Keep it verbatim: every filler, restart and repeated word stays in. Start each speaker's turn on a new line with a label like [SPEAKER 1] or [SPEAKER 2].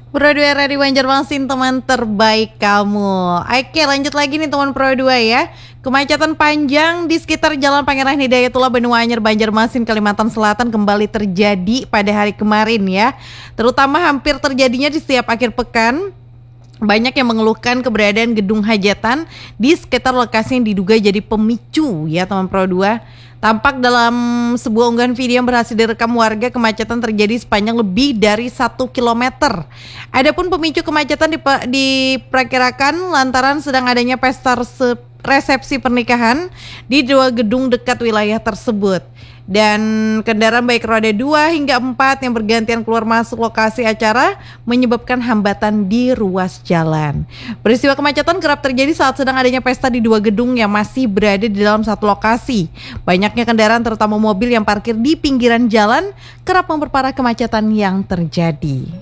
[SPEAKER 1] Pro dua Radio Banjarmasin, teman terbaik kamu. Oke, lanjut lagi nih teman Pro dua ya. Kemacetan panjang di sekitar Jalan Pangeran Hidayatullah Benua Anyer Banjarmasin Kalimantan Selatan kembali terjadi pada hari kemarin ya. Terutama hampir terjadinya di setiap akhir pekan. Banyak yang mengeluhkan keberadaan gedung hajatan di sekitar lokasi yang diduga jadi pemicu ya teman Pro dua. Tampak dalam sebuah unggahan video yang berhasil direkam warga, kemacetan terjadi sepanjang lebih dari satu kilometer. Adapun pemicu kemacetan dipe- diperkirakan lantaran sedang adanya pesta rese- resepsi pernikahan di dua gedung dekat wilayah tersebut. Dan kendaraan baik roda dua hingga empat yang bergantian keluar masuk lokasi acara menyebabkan hambatan di ruas jalan. Peristiwa kemacetan kerap terjadi saat sedang adanya pesta di dua gedung yang masih berada di dalam satu lokasi. Banyaknya kendaraan terutama mobil yang parkir di pinggiran jalan kerap memperparah kemacetan yang terjadi.